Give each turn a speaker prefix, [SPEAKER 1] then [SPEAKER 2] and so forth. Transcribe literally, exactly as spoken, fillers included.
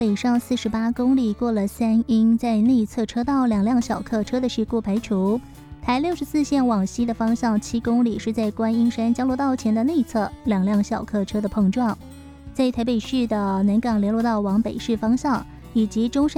[SPEAKER 1] 北上四十八公里过了三阴，在内侧车道两辆小客车的事故排除。台六十四线往西的方向七公里是在观音山交流道前的内侧两辆小客车的碰撞。在台北市的南港联络道往北市方向以及中山